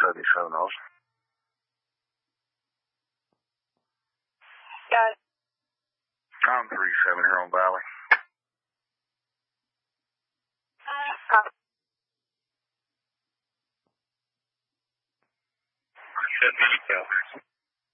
77 Austin. Got it. I'm 37 here on Valley. Copy.